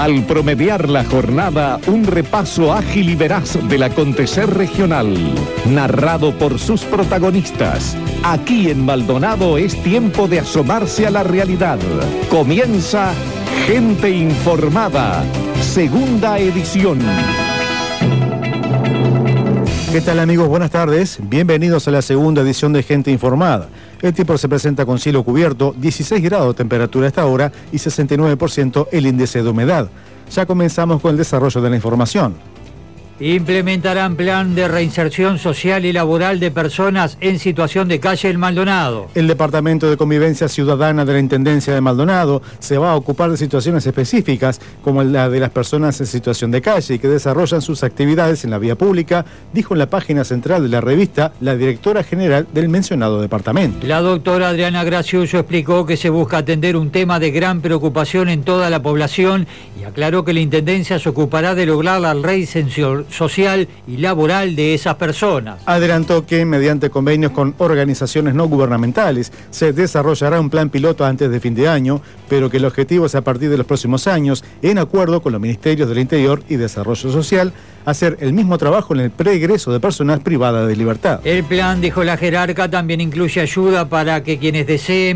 Al promediar la jornada, un repaso ágil y veraz del acontecer regional, narrado por sus protagonistas. Aquí en Maldonado es tiempo de asomarse a la realidad. Comienza Gente Informada, segunda edición. ¿Qué tal, amigos? Buenas tardes. Bienvenidos a la segunda edición de Gente Informada. El tiempo se presenta con cielo cubierto, 16 grados de temperatura a esta hora y 69% el índice de humedad. Ya comenzamos con el desarrollo de la información. Implementarán plan de reinserción social y laboral de personas en situación de calle en Maldonado. El Departamento de Convivencia Ciudadana de la Intendencia de Maldonado se va a ocupar de situaciones específicas como la de las personas en situación de calle y que desarrollan sus actividades en la vía pública, dijo en la página central de la revista la directora general del mencionado departamento. La doctora Adriana Graciuso explicó que se busca atender un tema de gran preocupación en toda la población y aclaró que la Intendencia se ocupará de lograr la reinserción social y laboral de esas personas. Adelantó que mediante convenios con organizaciones no gubernamentales se desarrollará un plan piloto antes de fin de año, pero que el objetivo es a partir de los próximos años, en acuerdo con los Ministerios del Interior y Desarrollo Social, hacer el mismo trabajo en el preegreso de personas privadas de libertad. El plan, dijo la jerarca, también incluye ayuda para que quienes deseen